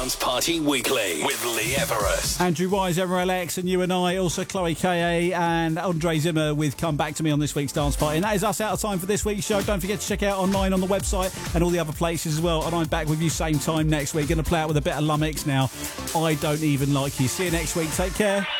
Dance Party Weekly with Lee Everest. Andrew Wise, MRLX, and you and I. Also Chloe K.A. and Andre Zimmer with Come Back to Me on this week's Dance Party. And that is us out of time for this week's show. Don't forget to check out online on the website and all the other places as well. And I'm back with you same time next week. Going to play out with a bit of Lummox now. I Don't Even Like You. See you next week. Take care.